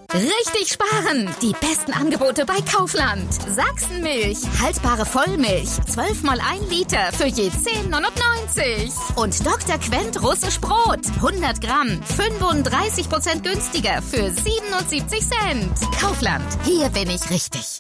Richtig sparen! Die besten Angebote bei Kaufland. Sachsenmilch, haltbare Vollmilch, 12 mal 1 Liter für je 10,99. Und Dr. Quent russisch Brot, 100 Gramm, 35% günstiger für 77 Cent. Kaufland, hier bin ich richtig.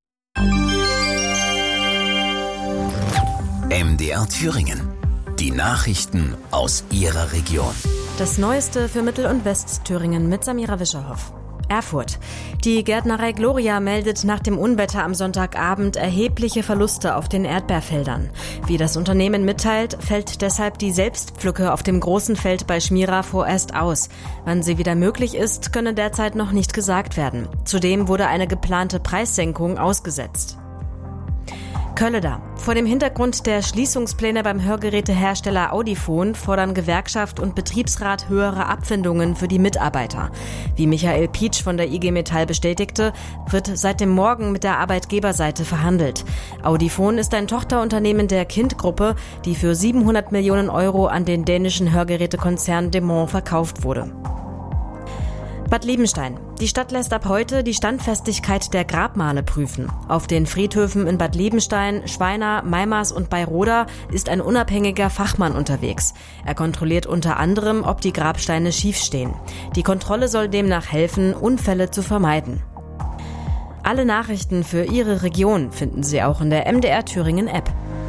MDR Thüringen. Die Nachrichten aus Ihrer Region. Das Neueste für Mittel- und Westthüringen mit Samira Wischerhoff. Erfurt. Die Gärtnerei Gloria meldet nach dem Unwetter am Sonntagabend erhebliche Verluste auf den Erdbeerfeldern. Wie das Unternehmen mitteilt, fällt deshalb die Selbstpflücke auf dem großen Feld bei Schmira vorerst aus. Wann sie wieder möglich ist, könne derzeit noch nicht gesagt werden. Zudem wurde eine geplante Preissenkung ausgesetzt. Kölleda. Vor dem Hintergrund der Schließungspläne beim Hörgerätehersteller Audifon fordern Gewerkschaft und Betriebsrat höhere Abfindungen für die Mitarbeiter. Wie Michael Pietsch von der IG Metall bestätigte, wird seit dem Morgen mit der Arbeitgeberseite verhandelt. Audifon ist ein Tochterunternehmen der Kind-Gruppe, die für 700 Millionen Euro an den dänischen Hörgerätekonzern Demant verkauft wurde. Bad Liebenstein. Die Stadt lässt ab heute die Standfestigkeit der Grabmale prüfen. Auf den Friedhöfen in Bad Liebenstein, Schweina, Meimars und Beiroda ist ein unabhängiger Fachmann unterwegs. Er kontrolliert unter anderem, ob die Grabsteine schief stehen. Die Kontrolle soll demnach helfen, Unfälle zu vermeiden. Alle Nachrichten für Ihre Region finden Sie auch in der MDR Thüringen App.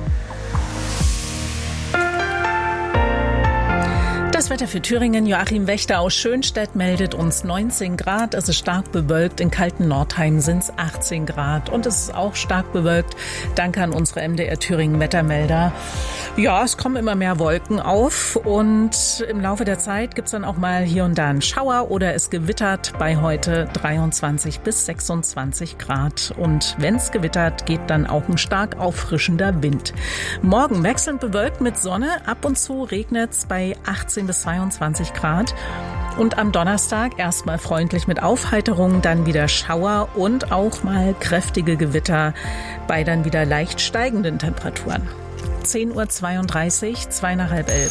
Das Wetter für Thüringen. Joachim Wächter aus Schönstedt meldet uns 19 Grad. Es ist stark bewölkt. In kalten Nordheim sind es 18 Grad. Und es ist auch stark bewölkt. Danke an unsere MDR Thüringen Wettermelder. Ja, es kommen immer mehr Wolken auf. Und im Laufe der Zeit gibt es dann auch mal hier und da einen Schauer oder es gewittert bei heute 23 bis 26 Grad. Und wenn es gewittert, geht dann auch ein stark auffrischender Wind. Morgen wechselnd bewölkt mit Sonne. Ab und zu regnet es bei 18 bis 22 Grad. Und am Donnerstag erstmal freundlich mit Aufheiterung, dann wieder Schauer und auch mal kräftige Gewitter bei dann wieder leicht steigenden Temperaturen. 10:32 Uhr, 10:55.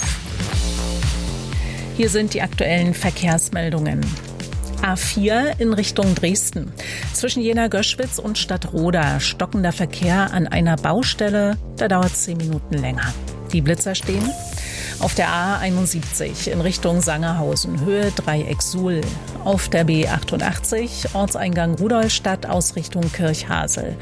Hier sind die aktuellen Verkehrsmeldungen. A4 in Richtung Dresden. Zwischen Jena-Göschwitz und Stadtroda stockender Verkehr an einer Baustelle. Da dauert es 10 Minuten länger. Die Blitzer stehen. Auf der A71 in Richtung Sangerhausen, Höhe Dreieck Suhl. Auf der B88 Ortseingang Rudolstadt, Ausrichtung Kirchhasel.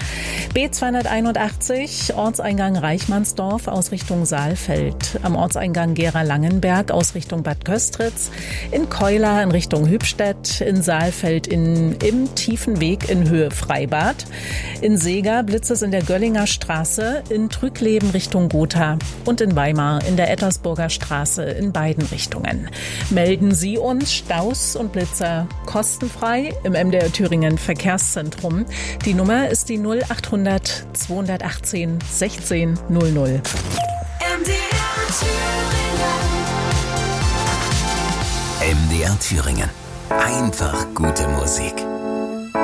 B281 Ortseingang Reichmannsdorf, Ausrichtung Saalfeld. Am Ortseingang Gera-Langenberg, Ausrichtung Bad Köstritz. In Keular in Richtung Hübstedt. In Saalfeld im Tiefen Weg in Höhe Freibad. In Seeger Blitzes in der Göllinger Straße. In Trügleben Richtung Gotha. Und in Weimar in der Ettersburger Straße in beiden Richtungen. Melden Sie uns Staus und Blitzer kostenfrei im MDR Thüringen Verkehrszentrum. Die Nummer ist die 0800 218 16 00. MDR Thüringen. Einfach gute Musik.